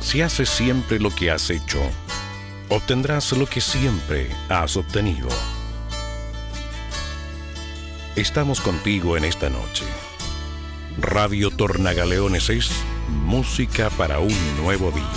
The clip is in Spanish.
Si haces siempre lo que has hecho, obtendrás lo que siempre has obtenido. Estamos contigo en esta noche. Radio Tornagaleones es música para un nuevo día.